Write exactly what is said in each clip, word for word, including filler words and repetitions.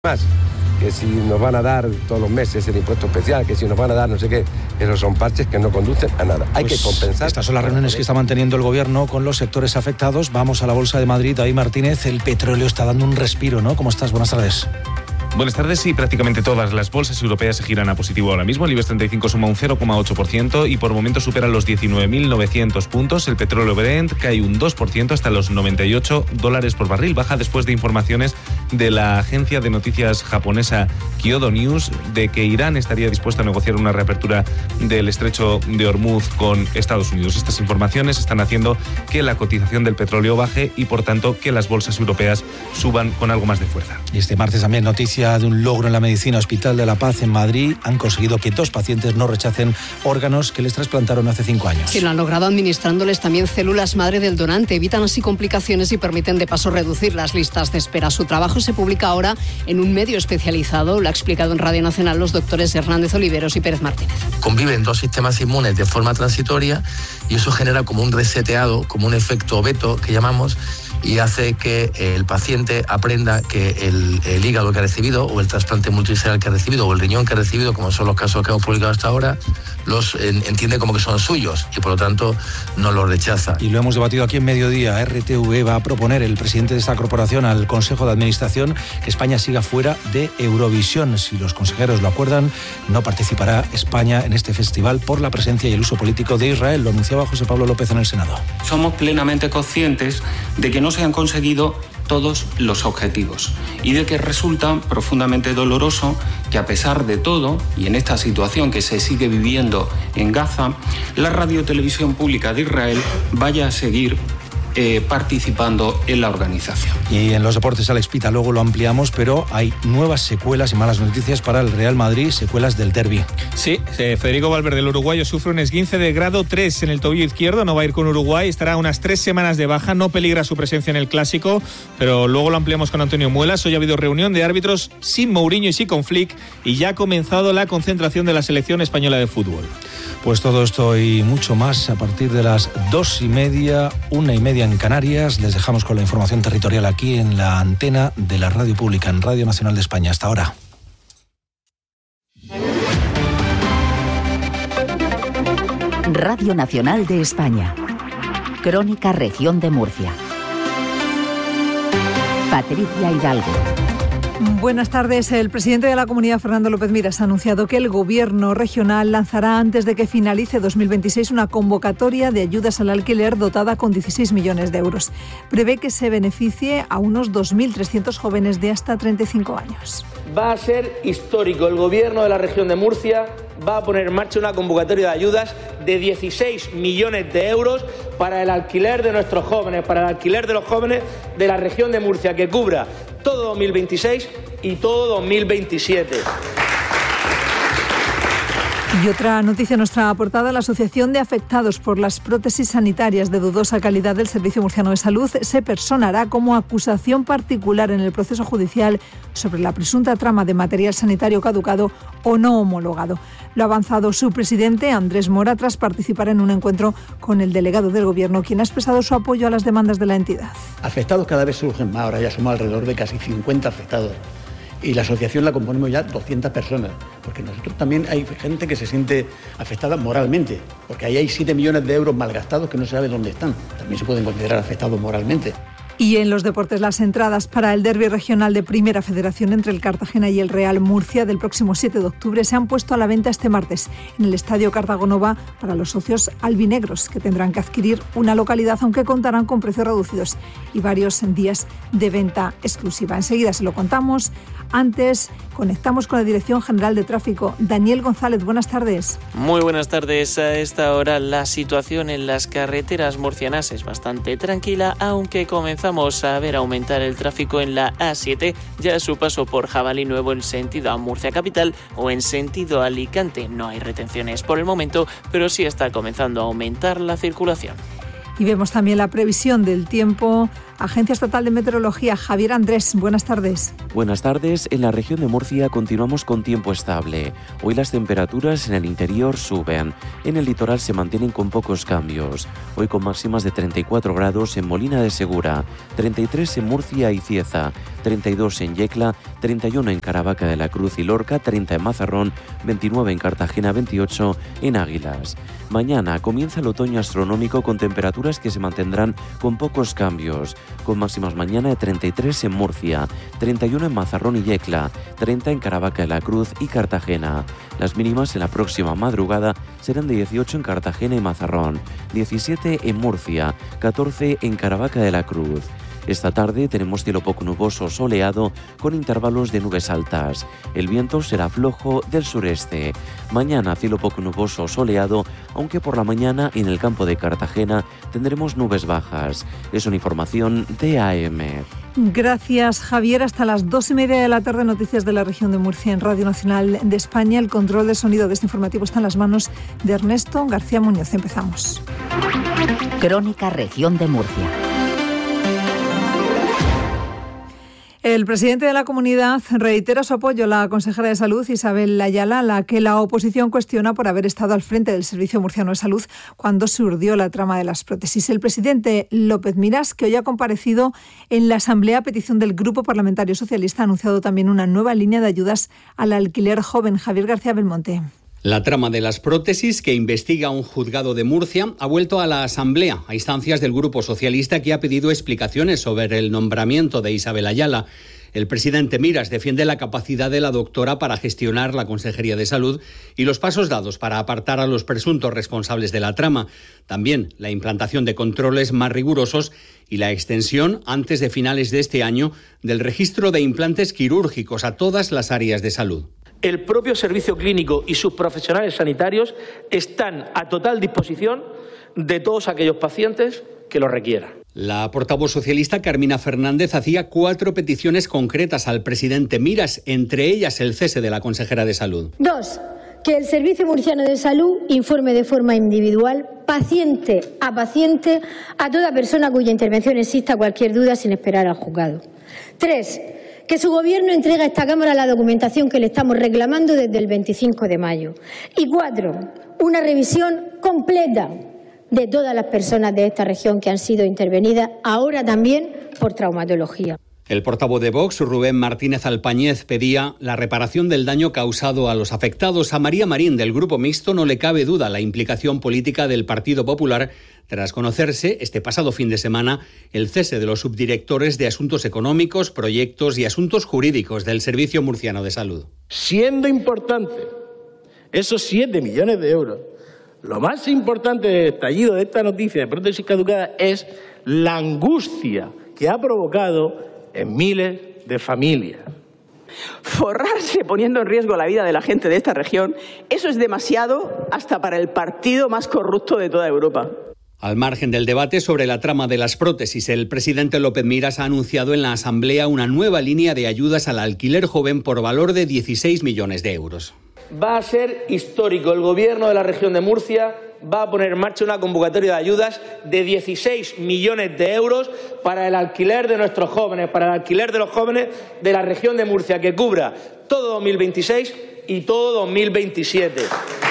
más, que si nos van a dar todos los meses el impuesto especial, que si nos van a dar no sé qué, esos son parches que no conducen a nada. Hay pues que compensar. Estas son las reuniones que está manteniendo el gobierno con los sectores afectados. Vamos a la Bolsa de Madrid. David Martínez, el petróleo está dando un respiro, ¿no? ¿Cómo estás? Buenas tardes. Buenas tardes. Sí, prácticamente todas las bolsas europeas se giran a positivo ahora mismo. El IBEX treinta y cinco suma un cero coma ocho por ciento y por momento supera los diecinueve mil novecientos puntos. El petróleo Brent cae un dos por ciento hasta los noventa y ocho dólares por barril. Baja después de informaciones de la agencia de noticias japonesa Kyodo News de que Irán estaría dispuesto a negociar una reapertura del estrecho de Hormuz con Estados Unidos. Estas informaciones están haciendo que la cotización del petróleo baje y, por tanto, que las bolsas europeas suban con algo más de fuerza. Y este martes también noticia de un logro en la medicina. Hospital de la Paz en Madrid han conseguido que dos pacientes no rechacen órganos que les trasplantaron hace cinco años. Sí, lo han logrado administrándoles también células madre del donante. Evitan así complicaciones y permiten de paso reducir las listas de espera. Su trabajo se publica ahora en un medio especializado. Lo ha explicado en Radio Nacional los doctores Hernández Oliveros y Pérez Martínez. Conviven dos sistemas inmunes de forma transitoria y eso genera como un reseteado, como un efecto veto que llamamos, y hace que el paciente aprenda que el, el hígado que ha recibido o el trasplante multiscelular que ha recibido o el riñón que ha recibido, como son los casos que hemos publicado hasta ahora, los en, entiende como que son suyos y por lo tanto no los rechaza. Y lo hemos debatido aquí en Mediodía. R T V va a proponer, el presidente de esta corporación, al Consejo de Administración que España siga fuera de Eurovisión. Si los consejeros lo acuerdan, no participará España en este festival por la presencia y el uso político de Israel. Lo anunciaba José Pablo López en el Senado. Somos plenamente conscientes de que no se han conseguido todos los objetivos y de que resulta profundamente doloroso que, a pesar de todo, y en esta situación que se sigue viviendo en Gaza, la radiotelevisión pública de Israel vaya a seguir Eh, participando en la organización. Y en los deportes, Alex Pita, luego lo ampliamos, pero hay nuevas secuelas y malas noticias para el Real Madrid, secuelas del derbi. Sí, eh, Federico Valverde, el uruguayo, sufre un esguince de grado tres en el tobillo izquierdo, no va a ir con Uruguay, estará unas tres semanas de baja, no peligra su presencia en el Clásico, pero luego lo ampliamos con Antonio Muelas. Hoy ha habido reunión de árbitros sin Mourinho y sin con Flick y ya ha comenzado la concentración de la selección española de fútbol. Pues todo esto y mucho más a partir de las dos y media, una y media en Canarias. Les dejamos con la información territorial aquí en la antena de la Radio Pública, en Radio Nacional de España. Hasta ahora. Radio Nacional de España. Crónica Región de Murcia. Patricia Hidalgo. Buenas tardes. El presidente de la Comunidad, Fernando López Miras, ha anunciado que el Gobierno regional lanzará antes de que finalice dos mil veintiséis una convocatoria de ayudas al alquiler dotada con dieciséis millones de euros. Prevé que se beneficie a unos dos mil trescientos jóvenes de hasta treinta y cinco años. Va a ser histórico. El Gobierno de la región de Murcia va a poner en marcha una convocatoria de ayudas de dieciséis millones de euros para el alquiler de nuestros jóvenes, para el alquiler de los jóvenes de la región de Murcia, que cubra todo dos mil veintiséis y todo dos mil veintisiete. Y otra noticia en nuestra portada: la Asociación de Afectados por las Prótesis Sanitarias de Dudosa Calidad del Servicio Murciano de Salud se personará como acusación particular en el proceso judicial sobre la presunta trama de material sanitario caducado o no homologado. Lo ha avanzado su presidente, Andrés Mora, tras participar en un encuentro con el delegado del Gobierno, quien ha expresado su apoyo a las demandas de la entidad. Afectados cada vez surgen más, ahora ya somos alrededor de casi cincuenta afectados. Y la asociación la componemos ya doscientas personas, porque nosotros también hay gente que se siente afectada moralmente, porque ahí hay siete millones de euros malgastados que no se sabe dónde están. También se pueden considerar afectados moralmente. Y en los deportes, las entradas para el derbi regional de Primera Federación entre el Cartagena y el Real Murcia del próximo siete de octubre se han puesto a la venta este martes en el Estadio Cartago Nova para los socios albinegros, que tendrán que adquirir una localidad, aunque contarán con precios reducidos y varios días de venta exclusiva. Enseguida se lo contamos. Antes, conectamos con la Dirección General de Tráfico. Daniel González, buenas tardes. Muy buenas tardes. A esta hora la situación en las carreteras murcianas es bastante tranquila, aunque comenzamos a ver aumentar el tráfico en la A siete, ya a su paso por Jabalí Nuevo en sentido a Murcia Capital o en sentido a Alicante. No hay retenciones por el momento, pero sí está comenzando a aumentar la circulación. Y vemos también la previsión del tiempo Agencia Estatal de Meteorología. Javier Andrés, buenas tardes. Buenas tardes. En la región de Murcia continuamos con tiempo estable. Hoy las temperaturas en el interior suben. En el litoral se mantienen con pocos cambios. Hoy con máximas de treinta y cuatro grados en Molina de Segura, treinta y tres en Murcia y Cieza, treinta y dos en Yecla, treinta y uno en Caravaca de la Cruz y Lorca, treinta en Mazarrón, veintinueve en Cartagena, veintiocho en Águilas. Mañana comienza el otoño astronómico con temperaturas que se mantendrán con pocos cambios, con máximas mañana de treinta y tres en Murcia, treinta y uno en Mazarrón y Yecla, treinta en Caravaca de la Cruz y Cartagena. Las mínimas en la próxima madrugada serán de dieciocho en Cartagena y Mazarrón, diecisiete en Murcia, catorce en Caravaca de la Cruz. Esta tarde tenemos cielo poco nuboso soleado con intervalos de nubes altas. El viento será flojo del sureste. Mañana cielo poco nuboso soleado, aunque por la mañana en el campo de Cartagena tendremos nubes bajas. Es una información de A M. Gracias, Javier. Hasta las dos y media de la tarde, noticias de la región de Murcia en Radio Nacional de España. El control de sonido de este informativo está en las manos de Ernesto García Muñoz. Empezamos. Crónica Región de Murcia. El presidente de la comunidad reitera su apoyo a la consejera de Salud, Isabel Ayala, a la que la oposición cuestiona por haber estado al frente del Servicio Murciano de Salud cuando se urdió la trama de las prótesis. El presidente López Miras, que hoy ha comparecido en la Asamblea a petición del Grupo Parlamentario Socialista, ha anunciado también una nueva línea de ayudas al alquiler joven. Javier García Belmonte. La trama de las prótesis que investiga un juzgado de Murcia ha vuelto a la Asamblea a instancias del Grupo Socialista, que ha pedido explicaciones sobre el nombramiento de Isabel Ayala. El presidente Miras defiende la capacidad de la doctora para gestionar la Consejería de Salud y los pasos dados para apartar a los presuntos responsables de la trama. También la implantación de controles más rigurosos y la extensión, antes de finales de este año, del registro de implantes quirúrgicos a todas las áreas de salud. El propio servicio clínico y sus profesionales sanitarios están a total disposición de todos aquellos pacientes que lo requieran. La portavoz socialista Carmina Fernández hacía cuatro peticiones concretas al presidente Miras, entre ellas el cese de la consejera de Salud. Dos, que el Servicio Murciano de Salud informe de forma individual, paciente a paciente, a toda persona cuya intervención exista cualquier duda sin esperar al juzgado. Tres, que su Gobierno entregue a esta Cámara la documentación que le estamos reclamando desde el veinticinco de mayo. Y cuatro, una revisión completa de todas las personas de esta región que han sido intervenidas, ahora también por traumatología. El portavoz de Vox, Rubén Martínez Alpañez, pedía la reparación del daño causado a los afectados. A María Marín, del Grupo Mixto, no le cabe duda la implicación política del Partido Popular tras conocerse este pasado fin de semana el cese de los subdirectores de Asuntos Económicos, Proyectos y Asuntos Jurídicos del Servicio Murciano de Salud. Siendo importante esos siete millones de euros, lo más importante del estallido de esta noticia de prótesis caducadas es la angustia que ha provocado en miles de familias. Forrarse poniendo en riesgo la vida de la gente de esta región, eso es demasiado hasta para el partido más corrupto de toda Europa. Al margen del debate sobre la trama de las prótesis, el presidente López Miras ha anunciado en la Asamblea una nueva línea de ayudas al alquiler joven por valor de dieciséis millones de euros. Va a ser histórico. El Gobierno de la región de Murcia va a poner en marcha una convocatoria de ayudas de dieciséis millones de euros para el alquiler de nuestros jóvenes, para el alquiler de los jóvenes de la región de Murcia, que cubra todo dos mil veintiséis y todo dos mil veintisiete.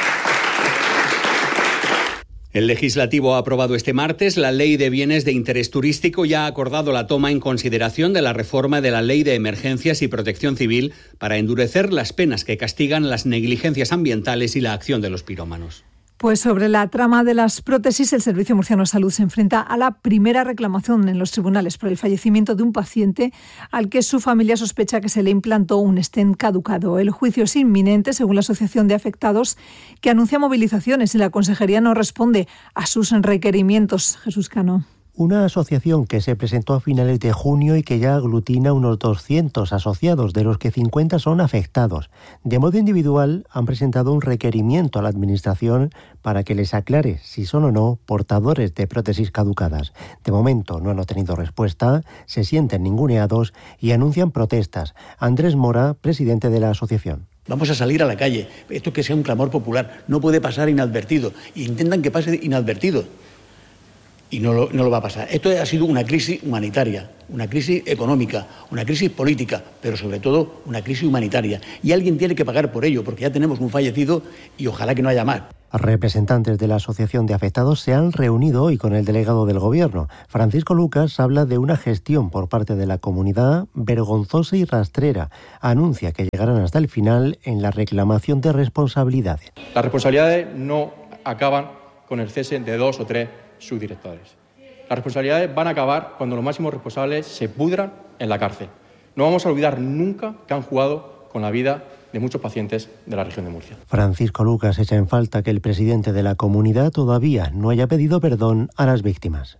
El Legislativo ha aprobado este martes la Ley de Bienes de Interés Turístico y ha acordado la toma en consideración de la reforma de la Ley de Emergencias y Protección Civil para endurecer las penas que castigan las negligencias ambientales y la acción de los pirómanos. Pues sobre la trama de las prótesis, el Servicio Murciano de Salud se enfrenta a la primera reclamación en los tribunales por el fallecimiento de un paciente al que su familia sospecha que se le implantó un stent caducado. El juicio es inminente, según la Asociación de Afectados, que anuncia movilizaciones y la Consejería no responde a sus requerimientos. Jesús Cano. Una asociación que se presentó a finales de junio y que ya aglutina unos doscientos asociados, de los que cincuenta son afectados. De modo individual han presentado un requerimiento a la Administración para que les aclare si son o no portadores de prótesis caducadas. De momento no han obtenido respuesta, se sienten ninguneados y anuncian protestas. Andrés Mora, presidente de la asociación. Vamos a salir a la calle. Esto que sea un clamor popular no puede pasar inadvertido. Intentan que pase inadvertido. y no lo, no lo va a pasar. Esto ha sido una crisis humanitaria, una crisis económica, una crisis política, pero sobre todo una crisis humanitaria. Y alguien tiene que pagar por ello, porque ya tenemos un fallecido y ojalá que no haya más. Representantes de la Asociación de Afectados se han reunido hoy con el delegado del Gobierno. Francisco Lucas habla de una gestión por parte de la comunidad vergonzosa y rastrera. Anuncia que llegarán hasta el final en la reclamación de responsabilidades. Las responsabilidades no acaban con el cese de dos o tres subdirectores. Las responsabilidades van a acabar cuando los máximos responsables se pudran en la cárcel. No vamos a olvidar nunca que han jugado con la vida de muchos pacientes de la región de Murcia. Francisco Lucas echa en falta que el presidente de la comunidad todavía no haya pedido perdón a las víctimas.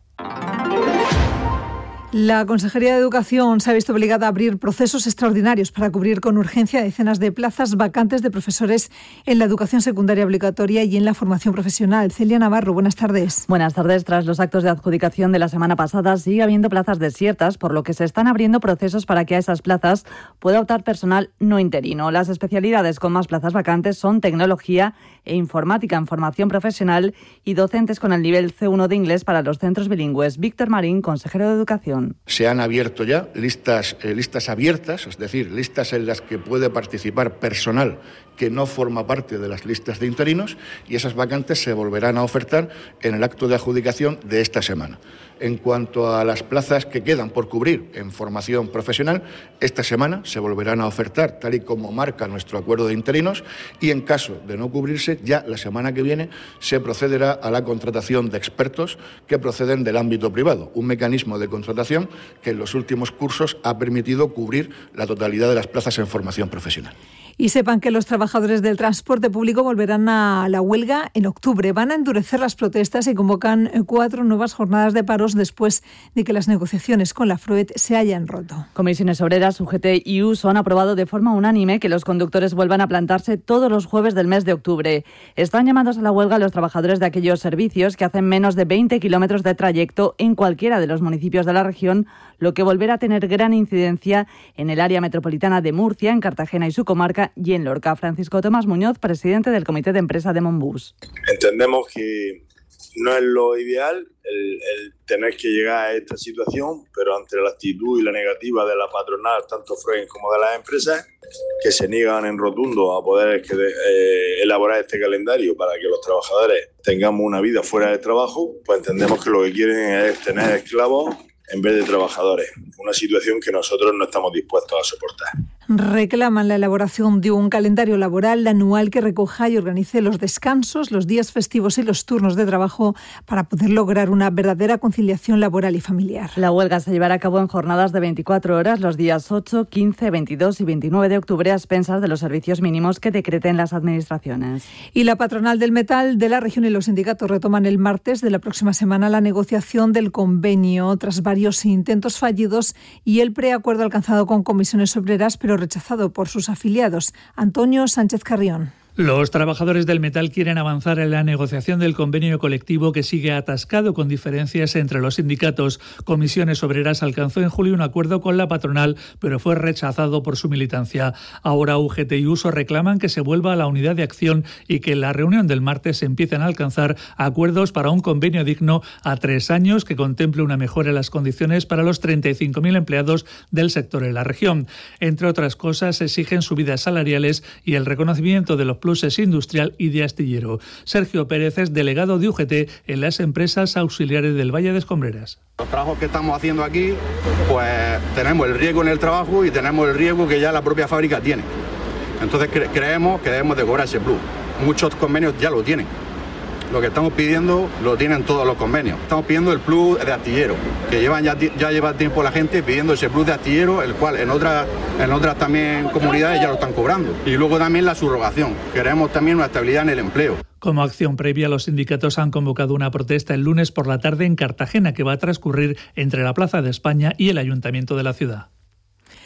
La Consejería de Educación se ha visto obligada a abrir procesos extraordinarios para cubrir con urgencia decenas de plazas vacantes de profesores en la educación secundaria obligatoria y en la formación profesional. Celia Navarro, buenas tardes. Buenas tardes. Tras los actos de adjudicación de la semana pasada, sigue habiendo plazas desiertas, por lo que se están abriendo procesos para que a esas plazas pueda optar personal no interino. Las especialidades con más plazas vacantes son tecnología e informática en formación profesional y docentes con el nivel ce uno de inglés para los centros bilingües. Víctor Marín, consejero de Educación. Se han abierto ya listas, eh, listas abiertas, es decir, listas en las que puede participar personal que no forma parte de las listas de interinos, y esas vacantes se volverán a ofertar en el acto de adjudicación de esta semana. En cuanto a las plazas que quedan por cubrir en formación profesional, esta semana se volverán a ofertar tal y como marca nuestro acuerdo de interinos, y en caso de no cubrirse, ya la semana que viene se procederá a la contratación de expertos que proceden del ámbito privado, un mecanismo de contratación que en los últimos cursos ha permitido cubrir la totalidad de las plazas en formación profesional. Y sepan que los trabajadores del transporte público volverán a la huelga en octubre. Van a endurecer las protestas y convocan cuatro nuevas jornadas de paros después de que las negociaciones con la FROET se hayan roto. Comisiones Obreras, U G T y U S O han aprobado de forma unánime que los conductores vuelvan a plantarse todos los jueves del mes de octubre. Están llamados a la huelga los trabajadores de aquellos servicios que hacen menos de veinte kilómetros de trayecto en cualquiera de los municipios de la región, lo que volverá a tener gran incidencia en el área metropolitana de Murcia, en Cartagena y su comarca, y en Lorca. Francisco Tomás Muñoz, presidente del Comité de Empresa de Monbus. Entendemos que no es lo ideal el, el tener que llegar a esta situación, pero ante la actitud y la negativa de la patronal, tanto FROET como de las empresas, que se niegan en rotundo a poder que de, eh, elaborar este calendario para que los trabajadores tengamos una vida fuera del trabajo, pues entendemos que lo que quieren es tener esclavos en vez de trabajadores. Una situación que nosotros no estamos dispuestos a soportar. Reclaman la elaboración de un calendario laboral anual que recoja y organice los descansos, los días festivos y los turnos de trabajo para poder lograr una verdadera conciliación laboral y familiar. La huelga se llevará a cabo en jornadas de veinticuatro horas los días ocho, quince, veintidós y veintinueve de octubre a expensas de los servicios mínimos que decreten las administraciones. Y la patronal del metal de la región y los sindicatos retoman el martes de la próxima semana la negociación del convenio tras varios intentos fallidos y el preacuerdo alcanzado con comisiones obreras, pero rechazado por sus afiliados. Antonio Sánchez Carrión. Los trabajadores del metal quieren avanzar en la negociación del convenio colectivo que sigue atascado con diferencias entre los sindicatos. Comisiones Obreras alcanzó en julio un acuerdo con la patronal, pero fue rechazado por su militancia. Ahora U G T y U S O reclaman que se vuelva a la unidad de acción y que en la reunión del martes se empiecen a alcanzar acuerdos para un convenio digno a tres años que contemple una mejora en las condiciones para los treinta y cinco mil empleados del sector en la región. Entre otras cosas, exigen subidas salariales y el reconocimiento de los pluses industrial y de astillero. Sergio Pérez es delegado de U G T en las empresas auxiliares del Valle de Escombreras. Los trabajos que estamos haciendo aquí, pues tenemos el riesgo en el trabajo y tenemos el riesgo que ya la propia fábrica tiene. Entonces cre- creemos que debemos de cobrar ese plus. Muchos convenios ya lo tienen. Lo que estamos pidiendo lo tienen todos los convenios. Estamos pidiendo el plus de astillero, que llevan ya, ya lleva tiempo la gente pidiendo ese plus de astillero, el cual en otras en otras también comunidades ya lo están cobrando. Y luego también la subrogación. Queremos también una estabilidad en el empleo. Como acción previa, los sindicatos han convocado una protesta el lunes por la tarde en Cartagena, que va a transcurrir entre la Plaza de España y el Ayuntamiento de la ciudad.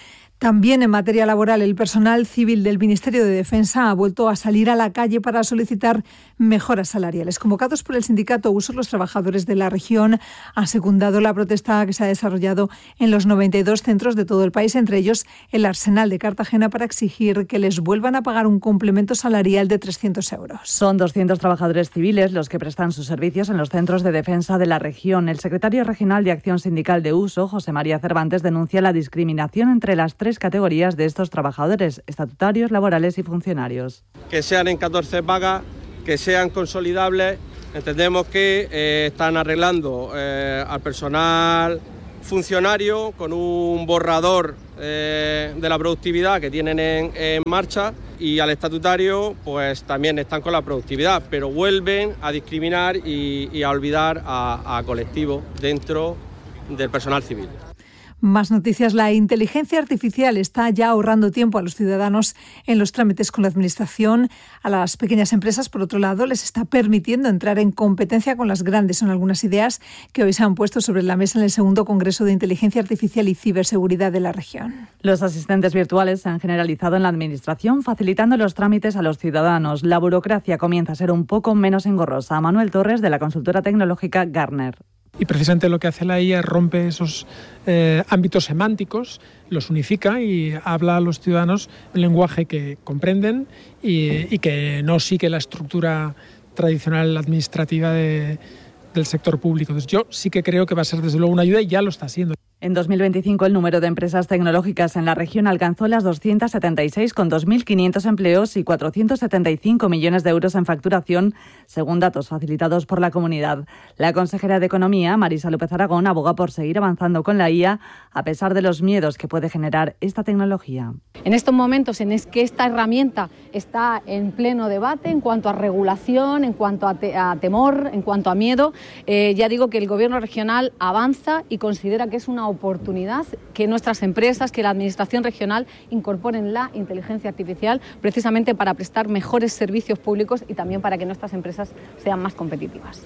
También en materia laboral, el personal civil del Ministerio de Defensa ha vuelto a salir a la calle para solicitar mejoras salariales. Convocados por el sindicato U S O, los trabajadores de la región han secundado la protesta que se ha desarrollado en los noventa y dos centros de todo el país, entre ellos el Arsenal de Cartagena, para exigir que les vuelvan a pagar un complemento salarial de trescientos euros. Son doscientos trabajadores civiles los que prestan sus servicios en los centros de defensa de la región. El secretario regional de Acción Sindical de U S O, José María Cervantes, denuncia la discriminación entre las tres categorías de estos trabajadores, estatutarios, laborales y funcionarios. Que sean en catorce pagas, que sean consolidables. Entendemos que eh, están arreglando eh, al personal funcionario con un borrador eh, de la productividad que tienen en, en marcha, y al estatutario pues también están con la productividad, pero vuelven a discriminar y, y a olvidar a, a colectivos dentro del personal civil. Más noticias. La inteligencia artificial está ya ahorrando tiempo a los ciudadanos en los trámites con la Administración. A las pequeñas empresas, por otro lado, les está permitiendo entrar en competencia con las grandes. Son algunas ideas que hoy se han puesto sobre la mesa en el segundo Congreso de Inteligencia Artificial y Ciberseguridad de la región. Los asistentes virtuales se han generalizado en la Administración, facilitando los trámites a los ciudadanos. La burocracia comienza a ser un poco menos engorrosa. Manuel Torres, de la consultora tecnológica Gartner. Y precisamente lo que hace la I A es rompe esos eh, ámbitos semánticos, los unifica y habla a los ciudadanos un lenguaje que comprenden y, y que no sigue la estructura tradicional administrativa de, del sector público. Entonces yo sí que creo que va a ser desde luego una ayuda, y ya lo está haciendo. En dos mil veinticinco el número de empresas tecnológicas en la región alcanzó las doscientas setenta y seis, con dos mil quinientos empleos y cuatrocientos setenta y cinco millones de euros en facturación, según datos facilitados por la comunidad. La consejera de Economía, Marisa López Aragón, aboga por seguir avanzando con la I A a pesar de los miedos que puede generar esta tecnología. En estos momentos en es que esta herramienta está en pleno debate en cuanto a regulación, en cuanto a, te a temor, en cuanto a miedo, eh, ya digo que el Gobierno regional avanza y considera que es una oportunidad que nuestras empresas, que la Administración regional incorporen la inteligencia artificial precisamente para prestar mejores servicios públicos y también para que nuestras empresas sean más competitivas.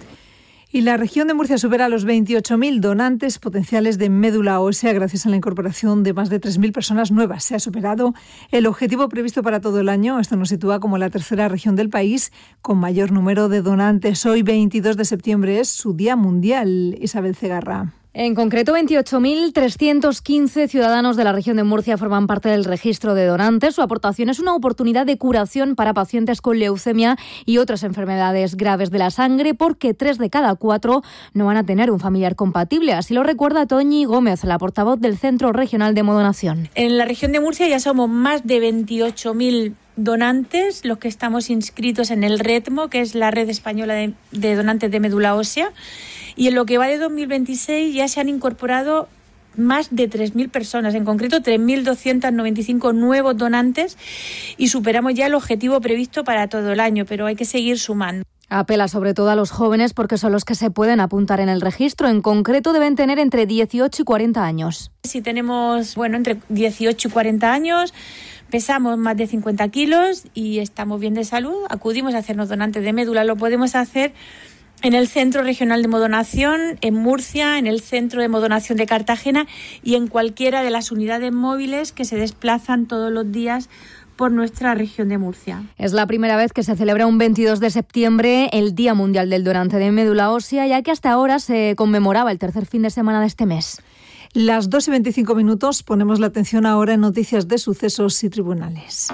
Y la región de Murcia supera los veintiocho mil donantes potenciales de médula ósea gracias a la incorporación de más de tres mil personas nuevas. Se ha superado el objetivo previsto para todo el año. Esto nos sitúa como la tercera región del país con mayor número de donantes. Hoy, veintidós de septiembre, es su Día Mundial. Isabel Cegarra. En concreto, veintiocho mil trescientos quince ciudadanos de la región de Murcia forman parte del registro de donantes. Su aportación es una oportunidad de curación para pacientes con leucemia y otras enfermedades graves de la sangre, porque tres de cada cuatro no van a tener un familiar compatible. Así lo recuerda Toñi Gómez, la portavoz del Centro Regional de Hemodonación. En la región de Murcia ya somos más de veintiocho mil donantes los que estamos inscritos en el RETMO, que es la Red Española de, de Donantes de Médula Ósea. Y en lo que va de dos mil veintiséis ya se han incorporado más de tres mil personas, en concreto tres mil doscientos noventa y cinco nuevos donantes, y superamos ya el objetivo previsto para todo el año, pero hay que seguir sumando. Apela sobre todo a los jóvenes porque son los que se pueden apuntar en el registro. En concreto deben tener entre dieciocho y cuarenta años. Si tenemos, bueno, entre dieciocho y cuarenta años, pesamos más de cincuenta kilos y estamos bien de salud, acudimos a hacernos donantes de médula. Lo podemos hacer en el Centro Regional de Hemodonación, en Murcia, en el Centro de Hemodonación de Cartagena y en cualquiera de las unidades móviles que se desplazan todos los días por nuestra región de Murcia. Es la primera vez que se celebra un veintidós de septiembre el Día Mundial del Donante de Médula Ósea, ya que hasta ahora se conmemoraba el tercer fin de semana de este mes. Las dos y veinticinco minutos, ponemos la atención ahora en noticias de sucesos y tribunales.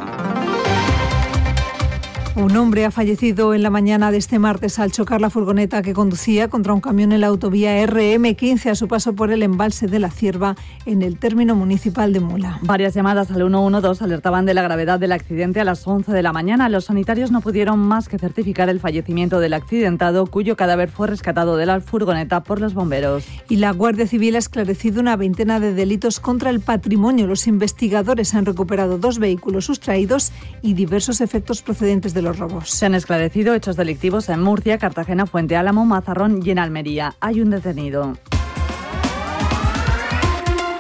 Un hombre ha fallecido en la mañana de este martes al chocar la furgoneta que conducía contra un camión en la autovía erre eme quince a su paso por el embalse de la Cierva en el término municipal de Mula. Varias llamadas al uno uno dos alertaban de la gravedad del accidente a las once de la mañana. Los sanitarios no pudieron más que certificar el fallecimiento del accidentado, cuyo cadáver fue rescatado de la furgoneta por los bomberos. Y la Guardia Civil ha esclarecido una veintena de delitos contra el patrimonio. Los investigadores han recuperado dos vehículos sustraídos y diversos efectos procedentes de los robos. Se han esclarecido hechos delictivos en Murcia, Cartagena, Fuente Álamo, Mazarrón y en Almería. Hay un detenido.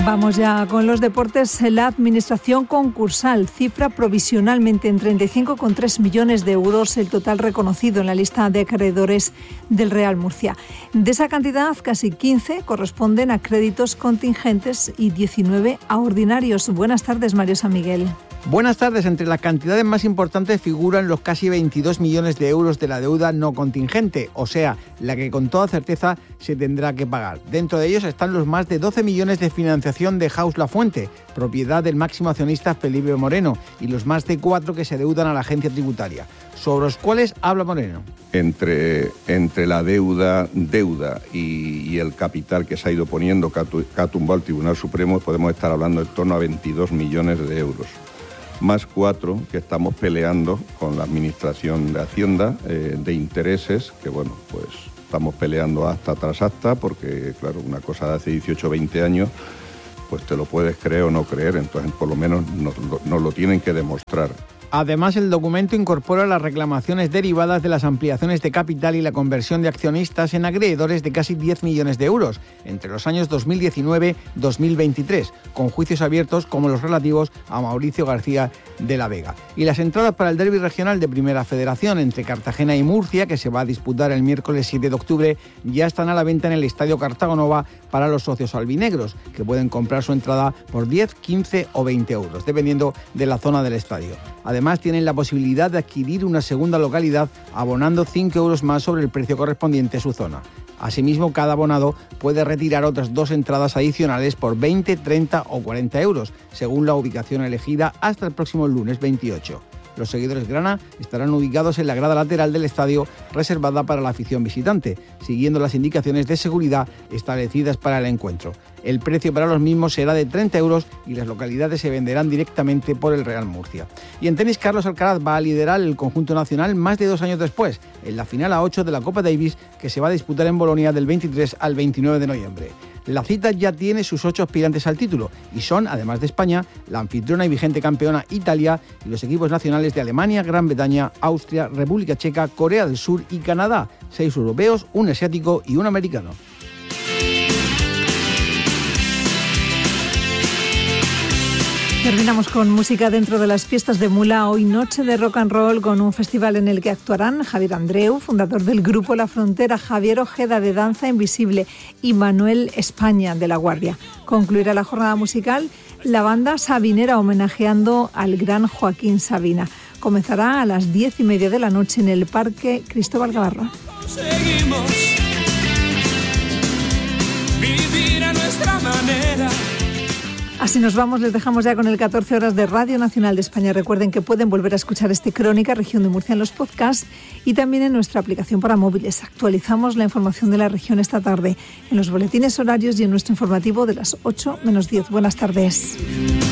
Vamos ya con los deportes. La Administración concursal cifra provisionalmente en treinta y cinco coma tres millones de euros el total reconocido en la lista de acreedores del Real Murcia. De esa cantidad, casi quince corresponden a créditos contingentes y diecinueve a ordinarios. Buenas tardes, Mario San Miguel. Buenas tardes. Entre las cantidades más importantes figuran los casi veintidós millones de euros de la deuda no contingente, o sea, la que con toda certeza se tendrá que pagar. Dentro de ellos están los más de doce millones de financiación de Haus La Fuente, propiedad del máximo accionista Felipe Moreno, y los más de cuatro que se deudan a la agencia tributaria, sobre los cuales habla Moreno. Entre, entre la deuda, deuda y, y el capital que se ha ido poniendo, que ha tumbado el Tribunal Supremo, podemos estar hablando en torno a veintidós millones de euros. Más cuatro que estamos peleando con la Administración de Hacienda eh, de intereses, que bueno, pues estamos peleando acta tras acta, porque claro, una cosa de hace dieciocho o veinte años, pues te lo puedes creer o no creer, entonces por lo menos nos, nos lo tienen que demostrar. Además, el documento incorpora las reclamaciones derivadas de las ampliaciones de capital y la conversión de accionistas en acreedores de casi diez millones de euros entre los años dos mil diecinueve a dos mil veintitrés, con juicios abiertos como los relativos a Mauricio García de la Vega. Y las entradas para el derbi regional de Primera Federación entre Cartagena y Murcia, que se va a disputar el miércoles siete de octubre, ya están a la venta en el Estadio Cartago Nova para los socios albinegros, que pueden comprar su entrada por diez, quince o veinte euros, dependiendo de la zona del estadio. Además, tienen la posibilidad de adquirir una segunda localidad abonando cinco euros más sobre el precio correspondiente a su zona. Asimismo, cada abonado puede retirar otras dos entradas adicionales por veinte, treinta o cuarenta euros, según la ubicación elegida, hasta el próximo lunes veintiocho. Los seguidores grana estarán ubicados en la grada lateral del estadio, reservada para la afición visitante, siguiendo las indicaciones de seguridad establecidas para el encuentro. El precio para los mismos será de treinta euros y las localidades se venderán directamente por el Real Murcia. Y en tenis, Carlos Alcaraz va a liderar el conjunto nacional más de dos años después, en la final a ocho de la Copa Davis, que se va a disputar en Bolonia del veintitrés al veintinueve de noviembre. La cita ya tiene sus ocho aspirantes al título y son, además de España, la anfitriona y vigente campeona Italia y los equipos nacionales de Alemania, Gran Bretaña, Austria, República Checa, Corea del Sur y Canadá. Seis europeos, un asiático y un americano. Terminamos con música dentro de las fiestas de Mula. Hoy noche de rock and roll con un festival en el que actuarán Javier Andreu, fundador del grupo La Frontera, Javier Ojeda de Danza Invisible y Manuel España de La Guardia. Concluirá la jornada musical la banda Sabinera homenajeando al gran Joaquín Sabina. Comenzará a las diez y media de la noche en el Parque Cristóbal Gavarrón. Conseguimos vivir a nuestra manera. Así nos vamos, les dejamos ya con el catorce horas de Radio Nacional de España. Recuerden que pueden volver a escuchar este Crónica Región de Murcia en los podcasts y también en nuestra aplicación para móviles. Actualizamos la información de la región esta tarde en los boletines horarios y en nuestro informativo de las ocho menos diez. Buenas tardes.